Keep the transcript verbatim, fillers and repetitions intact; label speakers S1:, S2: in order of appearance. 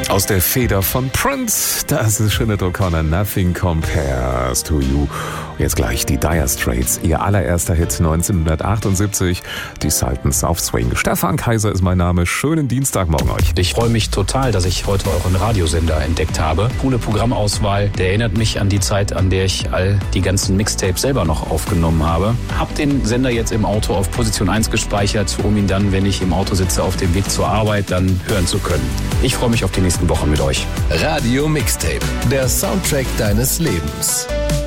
S1: Aus der Feder von Prince, das ist Sinead O'Connor, Nothing Compares to You. Jetzt gleich die Dire Straits, ihr allererster Hit neunzehnhundertachtundsiebzig, die Sultans of Swing. Stefan Kaiser ist mein Name, schönen Dienstagmorgen euch.
S2: Ich freue mich total, dass ich heute euren Radiosender entdeckt habe. Coole Programmauswahl, der erinnert mich an die Zeit, an der ich all die ganzen Mixtapes selber noch aufgenommen habe. Hab den Sender jetzt im Auto auf Position eins gespeichert, um ihn dann, wenn ich im Auto sitze, auf dem Weg zur Arbeit dann hören zu können. Ich freue mich auf die nächsten Wochen mit euch.
S3: Radio Mixtape, der Soundtrack deines Lebens.